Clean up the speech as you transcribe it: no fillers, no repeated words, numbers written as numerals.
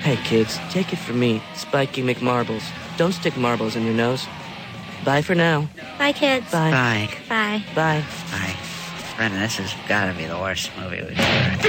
Hey, kids, take it from me, Spiky McMarbles. Don't stick marbles in your nose. Bye for now. Bye, kids. Bye. Bye. Bye. Bye. Bye. Brendan, this has got to be the worst movie we've ever.